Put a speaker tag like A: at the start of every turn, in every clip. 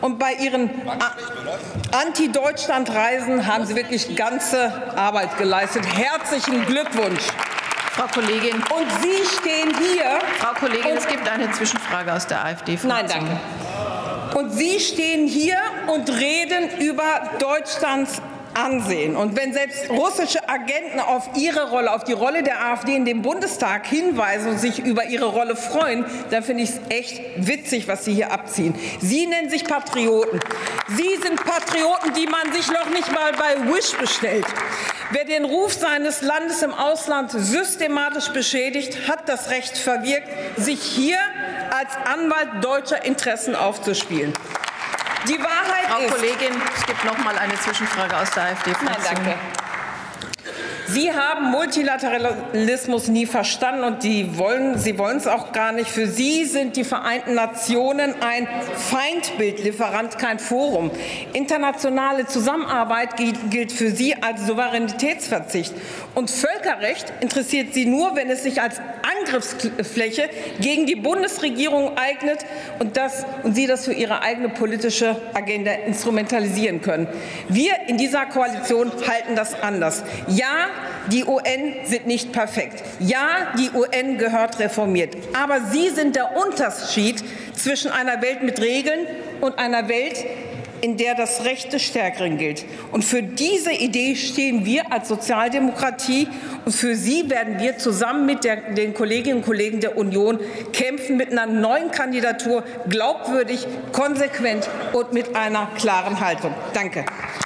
A: Und bei Ihren Anti-Deutschland-Reisen haben Sie wirklich ganze Arbeit geleistet. Herzlichen Glückwunsch.
B: Frau Kollegin.
A: Und Sie stehen hier.
B: Frau Kollegin, es gibt eine Zwischenfrage aus der AfD-Fraktion.
A: Nein, danke. Und Sie stehen hier und reden über Deutschlands Ansehen. Und wenn selbst russische Agenten auf Ihre Rolle, auf die Rolle der AfD in dem Bundestag hinweisen und sich über Ihre Rolle freuen, dann finde ich es echt witzig, was Sie hier abziehen. Sie nennen sich Patrioten. Sie sind Patrioten, die man sich noch nicht mal bei Wish bestellt. Wer den Ruf seines Landes im Ausland systematisch beschädigt, hat das Recht verwirkt, sich hier als Anwalt deutscher Interessen aufzuspielen. Die Wahrheit
B: Frau
A: ist,
B: Kollegin, es gibt noch mal eine Zwischenfrage aus der AfD-Fraktion.
A: Nein, danke. Sie haben Multilateralismus nie verstanden und Sie wollen es auch gar nicht. Für Sie sind die Vereinten Nationen ein Feindbildlieferant, kein Forum. Internationale Zusammenarbeit gilt für Sie als Souveränitätsverzicht. Und Völkerrecht interessiert Sie nur, wenn es sich als Angriffsfläche gegen die Bundesregierung eignet und Sie das für Ihre eigene politische Agenda instrumentalisieren können. Wir in dieser Koalition halten das anders. Ja, die UN sind nicht perfekt. Ja, die UN gehört reformiert. Aber sie sind der Unterschied zwischen einer Welt mit Regeln und einer Welt, in der das Recht des Stärkeren gilt. Und für diese Idee stehen wir als Sozialdemokratie. Und für sie werden wir zusammen mit den Kolleginnen und Kollegen der Union kämpfen mit einer neuen Kandidatur, glaubwürdig, konsequent und mit einer klaren Haltung. Danke.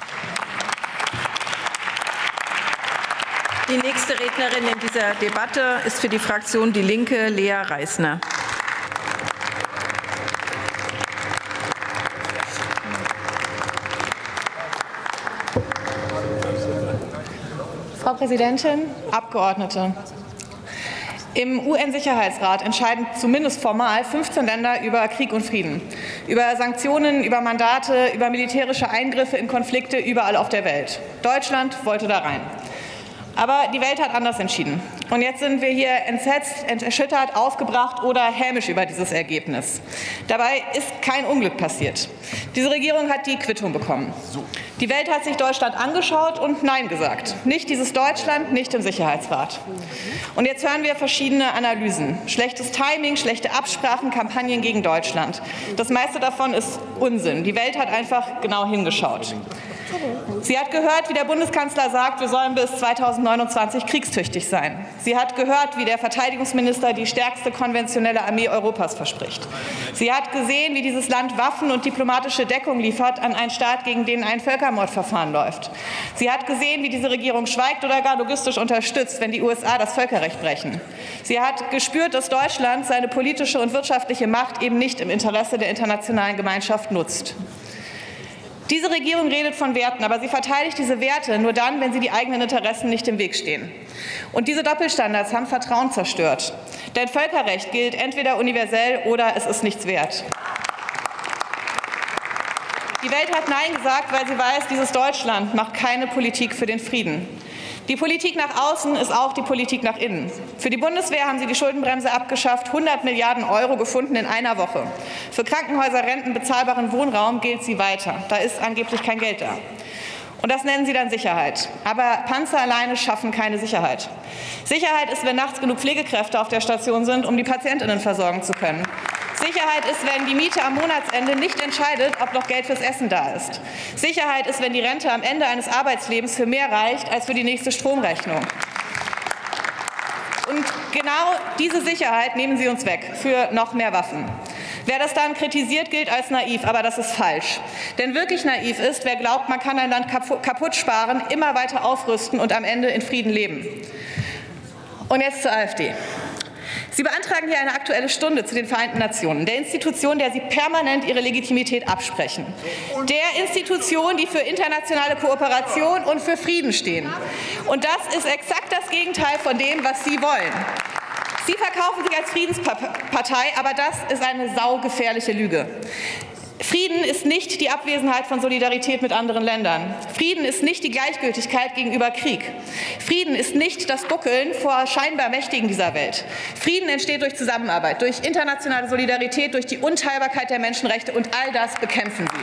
B: Die nächste Rednerin in dieser Debatte ist für die Fraktion Die Linke Lea Reisner.
C: Frau Präsidentin, Abgeordnete! Im UN-Sicherheitsrat entscheiden zumindest formal 15 Länder über Krieg und Frieden, über Sanktionen, über Mandate, über militärische Eingriffe in Konflikte überall auf der Welt. Deutschland wollte da rein. Aber die Welt hat anders entschieden. Und jetzt sind wir hier entsetzt, erschüttert, aufgebracht oder hämisch über dieses Ergebnis. Dabei ist kein Unglück passiert. Diese Regierung hat die Quittung bekommen. Die Welt hat sich Deutschland angeschaut und Nein gesagt. Nicht dieses Deutschland, nicht im Sicherheitsrat. Und jetzt hören wir verschiedene Analysen. Schlechtes Timing, schlechte Absprachen, Kampagnen gegen Deutschland. Das meiste davon ist Unsinn. Die Welt hat einfach genau hingeschaut. Sie hat gehört, wie der Bundeskanzler sagt, wir sollen bis 2029 kriegstüchtig sein. Sie hat gehört, wie der Verteidigungsminister die stärkste konventionelle Armee Europas verspricht. Sie hat gesehen, wie dieses Land Waffen und diplomatische Deckung liefert an einen Staat, gegen den ein Völkermordverfahren läuft. Sie hat gesehen, wie diese Regierung schweigt oder gar logistisch unterstützt, wenn die USA das Völkerrecht brechen. Sie hat gespürt, dass Deutschland seine politische und wirtschaftliche Macht eben nicht im Interesse der internationalen Gemeinschaft nutzt. Diese Regierung redet von Werten, aber sie verteidigt diese Werte nur dann, wenn sie die eigenen Interessen nicht im Weg stehen. Und diese Doppelstandards haben Vertrauen zerstört. Denn Völkerrecht gilt entweder universell oder es ist nichts wert. Die Welt hat Nein gesagt, weil sie weiß, dieses Deutschland macht keine Politik für den Frieden. Die Politik nach außen ist auch die Politik nach innen. Für die Bundeswehr haben sie die Schuldenbremse abgeschafft, 100 Milliarden € gefunden in einer Woche. Für Krankenhäuser, Renten, bezahlbaren Wohnraum gilt sie weiter. Da ist angeblich kein Geld da. Und das nennen sie dann Sicherheit. Aber Panzer alleine schaffen keine Sicherheit. Sicherheit ist, wenn nachts genug Pflegekräfte auf der Station sind, um die PatientInnen versorgen zu können. Sicherheit ist, wenn die Miete am Monatsende nicht entscheidet, ob noch Geld fürs Essen da ist. Sicherheit ist, wenn die Rente am Ende eines Arbeitslebens für mehr reicht als für die nächste Stromrechnung. Und genau diese Sicherheit nehmen Sie uns weg für noch mehr Waffen. Wer das dann kritisiert, gilt als naiv, aber das ist falsch. Denn wirklich naiv ist, wer glaubt, man kann ein Land kaputt sparen, immer weiter aufrüsten und am Ende in Frieden leben. Und jetzt zur AfD. Sie beantragen hier eine Aktuelle Stunde zu den Vereinten Nationen, der Institution, der Sie permanent ihre Legitimität absprechen. Der Institution, die für internationale Kooperation und für Frieden stehen. Und das ist exakt das Gegenteil von dem, was Sie wollen. Sie verkaufen sich als Friedenspartei, aber das ist eine saugefährliche Lüge. Frieden ist nicht die Abwesenheit von Solidarität mit anderen Ländern. Frieden ist nicht die Gleichgültigkeit gegenüber Krieg. Frieden ist nicht das Buckeln vor scheinbar Mächtigen dieser Welt. Frieden entsteht durch Zusammenarbeit, durch internationale Solidarität, durch die Unteilbarkeit der Menschenrechte, und all das bekämpfen Sie.